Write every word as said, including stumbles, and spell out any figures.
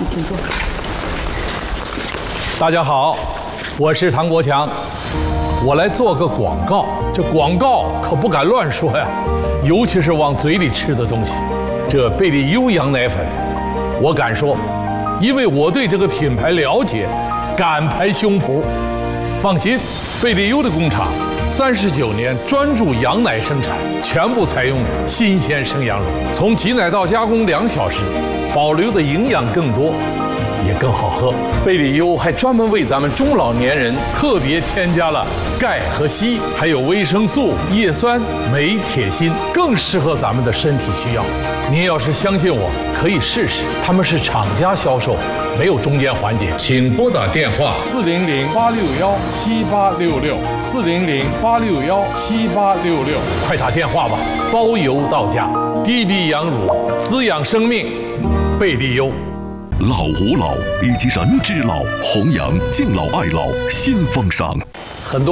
请坐。 大家好，我是唐国强，我来做个广告。这广告可不敢乱说呀，尤其是往嘴里吃的东西。这贝利优羊奶粉，我敢说，因为我对这个品牌了解，敢拍胸脯。放心，贝利优的工厂三十九年专注羊奶生产，全部采用新鲜生羊乳，从挤奶到加工两小时，保留的营养更多，也更好喝。贝利优还专门为咱们中老年人特别添加了钙和硒，还有维生素、叶酸、镁、铁、锌，更适合咱们的身体需要。您要是相信我，可以试试。他们是厂家销售，没有中间环节。请拨打电话四零零八六幺七八六六四零零八六幺七八六六，快打电话吧，包邮到家。滴滴羊乳，滋养生命，贝利优。 老吾老以及人之老，弘扬敬老爱老新风尚。